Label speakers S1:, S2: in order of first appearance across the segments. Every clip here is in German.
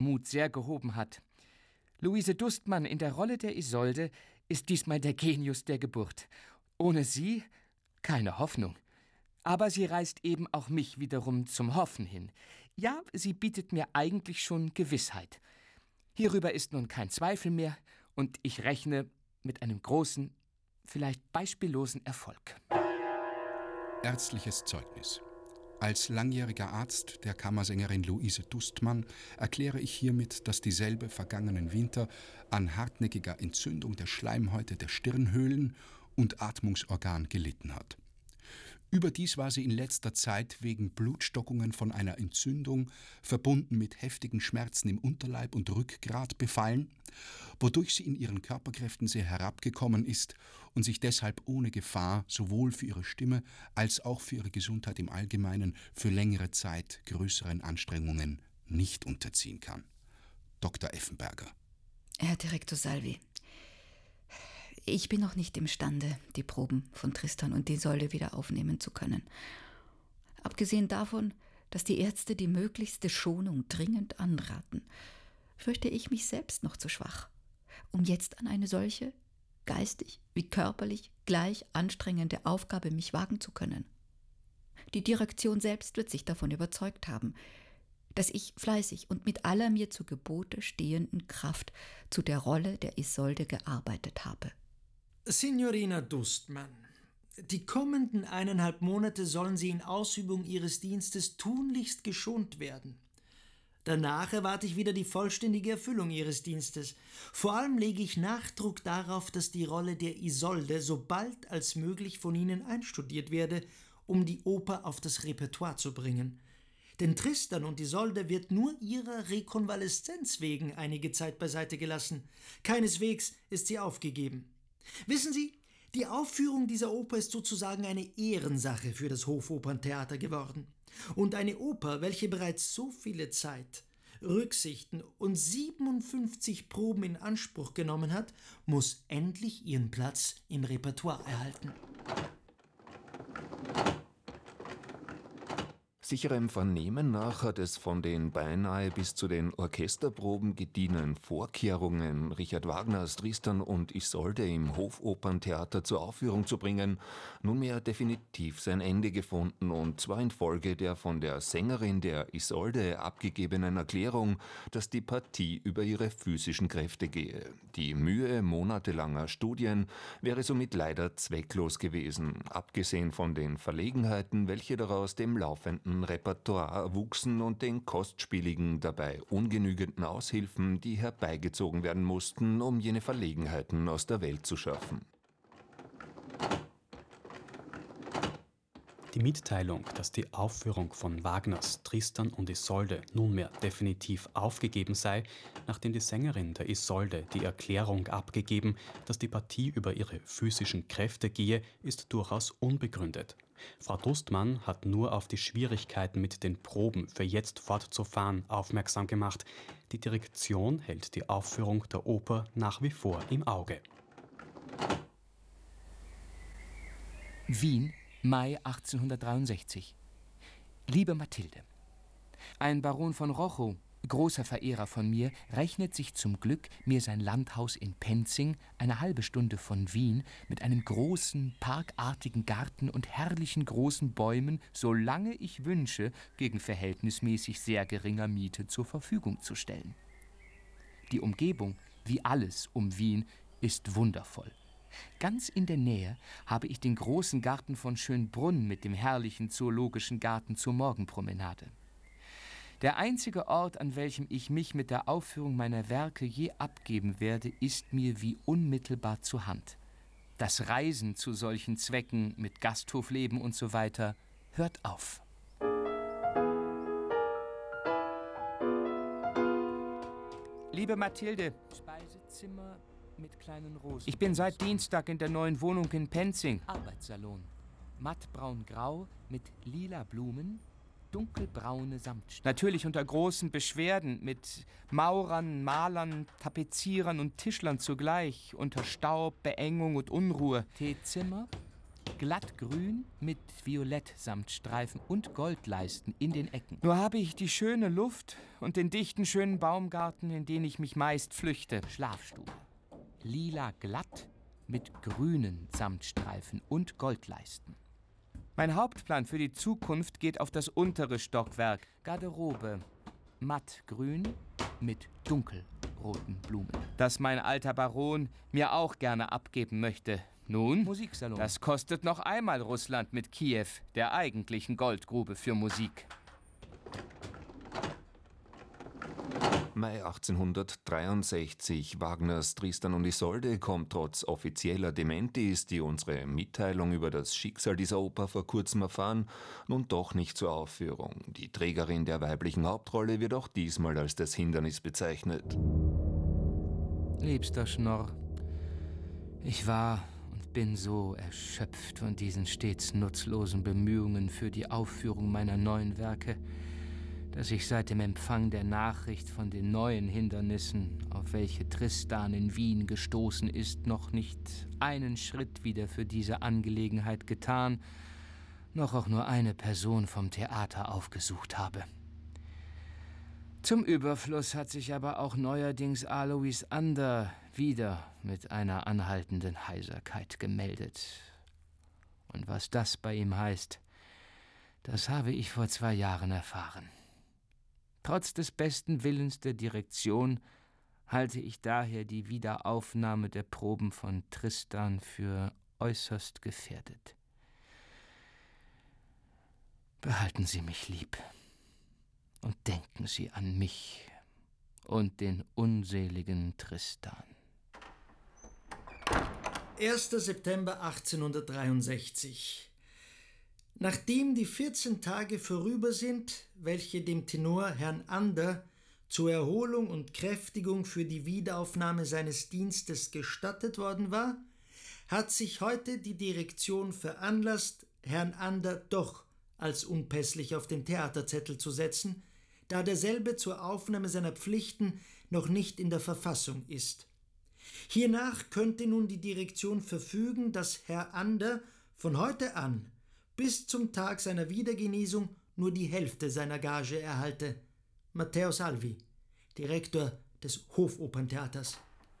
S1: Mut sehr gehoben hat. Luise Dustmann in der Rolle der Isolde ist diesmal der Genius der Geburt. Ohne sie keine Hoffnung. Aber sie reißt eben auch mich wiederum zum Hoffen hin. Ja, sie bietet mir eigentlich schon Gewissheit. Hierüber ist nun kein Zweifel mehr und ich rechne mit einem großen, vielleicht beispiellosen Erfolg.
S2: Ärztliches Zeugnis. Als langjähriger Arzt der Kammersängerin Luise Dustmann erkläre ich hiermit, dass dieselbe vergangenen Winter an hartnäckiger Entzündung der Schleimhäute der Stirnhöhlen und Atmungsorgan gelitten hat. Überdies war sie in letzter Zeit wegen Blutstockungen von einer Entzündung, verbunden mit heftigen Schmerzen im Unterleib und Rückgrat, befallen, wodurch sie in ihren Körperkräften sehr herabgekommen ist und sich deshalb ohne Gefahr sowohl für ihre Stimme als auch für ihre Gesundheit im Allgemeinen für längere Zeit größeren Anstrengungen nicht unterziehen kann. Dr. Effenberger.
S3: Herr Direktor Salvi, ich bin noch nicht imstande, die Proben von Tristan und Isolde wieder aufnehmen zu können. Abgesehen davon, dass die Ärzte die möglichste Schonung dringend anraten, fürchte ich mich selbst noch zu schwach, um jetzt an eine solche, geistig wie körperlich gleich anstrengende Aufgabe mich wagen zu können. Die Direktion selbst wird sich davon überzeugt haben, dass ich fleißig und mit aller mir zu Gebote stehenden Kraft zu der Rolle der Isolde gearbeitet habe.
S4: Signorina Dustmann, die kommenden 1,5 Monate sollen Sie in Ausübung Ihres Dienstes tunlichst geschont werden. Danach erwarte ich wieder die vollständige Erfüllung Ihres Dienstes. Vor allem lege ich Nachdruck darauf, dass die Rolle der Isolde so bald als möglich von Ihnen einstudiert werde, um die Oper auf das Repertoire zu bringen. Denn Tristan und Isolde wird nur ihrer Rekonvaleszenz wegen einige Zeit beiseite gelassen. Keineswegs ist sie aufgegeben. Wissen Sie, die Aufführung dieser Oper ist sozusagen eine Ehrensache für das Hofoperntheater geworden. Und eine Oper, welche bereits so viele Zeit, Rücksichten und 57 Proben in Anspruch genommen hat, muss endlich ihren Platz im Repertoire erhalten.
S5: Sicherem Vernehmen nach hat es von den beinahe bis zu den Orchesterproben gediehenen Vorkehrungen, Richard Wagners Tristan und Isolde im Hofoperntheater zur Aufführung zu bringen, nunmehr definitiv sein Ende gefunden, und zwar infolge der von der Sängerin der Isolde abgegebenen Erklärung, dass die Partie über ihre physischen Kräfte gehe. Die Mühe monatelanger Studien wäre somit leider zwecklos gewesen, abgesehen von den Verlegenheiten, welche daraus dem laufenden Repertoire wuchsen und den kostspieligen, dabei ungenügenden Aushilfen, die herbeigezogen werden mussten, um jene Verlegenheiten aus der Welt zu schaffen.
S6: Die Mitteilung, dass die Aufführung von Wagners Tristan und Isolde nunmehr definitiv aufgegeben sei, nachdem die Sängerin der Isolde die Erklärung abgegeben, dass die Partie über ihre physischen Kräfte gehe, ist durchaus unbegründet. Frau Dustmann hat nur auf die Schwierigkeiten mit den Proben für jetzt fortzufahren aufmerksam gemacht. Die Direktion hält die Aufführung der Oper nach wie vor im Auge.
S1: Wien, Mai 1863. Liebe Mathilde, ein Baron von Rochow, großer Verehrer von mir, rechnet sich zum Glück, mir sein Landhaus in Penzing, eine halbe Stunde von Wien, mit einem großen, parkartigen Garten und herrlichen großen Bäumen, solange ich wünsche, gegen verhältnismäßig sehr geringer Miete zur Verfügung zu stellen. Die Umgebung, wie alles um Wien, ist wundervoll. Ganz in der Nähe habe ich den großen Garten von Schönbrunn mit dem herrlichen zoologischen Garten zur Morgenpromenade. Der einzige Ort, an welchem ich mich mit der Aufführung meiner Werke je abgeben werde, ist mir wie unmittelbar zur Hand. Das Reisen zu solchen Zwecken mit Gasthofleben und so weiter hört auf. Liebe Mathilde, Speisezimmer mit kleinen Rosen. Ich bin seit Dienstag in der neuen Wohnung in Penzing. Arbeitssalon. Mattbraun-grau mit lila Blumen, dunkelbraune Samtstoffe. Natürlich unter großen Beschwerden mit Maurern, Malern, Tapezierern und Tischlern zugleich, unter Staub, Beengung und Unruhe. Teezimmer, glattgrün mit Violettsamtstreifen und Goldleisten in den Ecken. Nur habe ich die schöne Luft und den dichten, schönen Baumgarten, in den ich mich meist flüchte. Schlafstube. Lila glatt mit grünen Samtstreifen und Goldleisten. Mein Hauptplan für die Zukunft geht auf das untere Stockwerk. Garderobe, mattgrün mit dunkelroten Blumen. Das mein alter Baron mir auch gerne abgeben möchte. Nun, Musiksalon. Das kostet noch einmal Russland mit Kiew, der eigentlichen Goldgrube für Musik.
S5: Mai 1863. Wagners Tristan und Isolde kommt trotz offizieller Dementis, die unsere Mitteilung über das Schicksal dieser Oper vor kurzem erfahren, nun doch nicht zur Aufführung. Die Trägerin der weiblichen Hauptrolle wird auch diesmal als das Hindernis bezeichnet.
S1: Liebster Schnorr, ich war und bin so erschöpft von diesen stets nutzlosen Bemühungen für die Aufführung meiner neuen Werke, dass ich seit dem Empfang der Nachricht von den neuen Hindernissen, auf welche Tristan in Wien gestoßen ist, noch nicht einen Schritt wieder für diese Angelegenheit getan, noch auch nur eine Person vom Theater aufgesucht habe. Zum Überfluss hat sich aber auch neuerdings Alois Ander wieder mit einer anhaltenden Heiserkeit gemeldet. Und was das bei ihm heißt, das habe ich vor 2 Jahren erfahren. Trotz des besten Willens der Direktion halte ich daher die Wiederaufnahme der Proben von Tristan für äußerst gefährdet. Behalten Sie mich lieb und denken Sie an mich und den unseligen Tristan.
S4: 1. September 1863. Nachdem die 14 Tage vorüber sind, welche dem Tenor Herrn Ander zur Erholung und Kräftigung für die Wiederaufnahme seines Dienstes gestattet worden war, hat sich heute die Direktion veranlasst, Herrn Ander doch als unpässlich auf den Theaterzettel zu setzen, da derselbe zur Aufnahme seiner Pflichten noch nicht in der Verfassung ist. Hiernach könnte nun die Direktion verfügen, dass Herr Ander von heute an bis zum Tag seiner Wiedergenesung nur die Hälfte seiner Gage erhalte. Matteo Salvi, Direktor des Hofoperntheaters.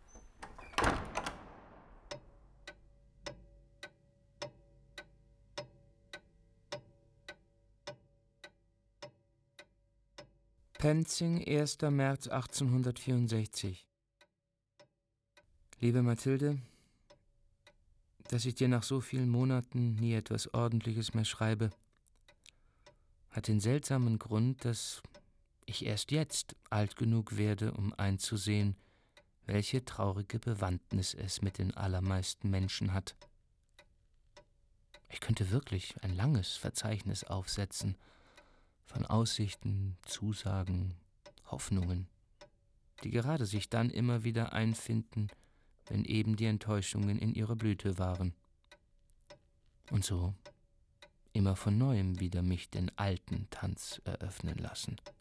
S1: Penzing, 1. März 1864. Liebe Mathilde, dass ich dir nach so vielen Monaten nie etwas Ordentliches mehr schreibe, hat den seltsamen Grund, dass ich erst jetzt alt genug werde, um einzusehen, welche traurige Bewandtnis es mit den allermeisten Menschen hat. Ich könnte wirklich ein langes Verzeichnis aufsetzen von Aussichten, Zusagen, Hoffnungen, die gerade sich dann immer wieder einfinden, wenn eben die Enttäuschungen in ihrer Blüte waren. Und so immer von Neuem wieder mich den alten Tanz eröffnen lassen.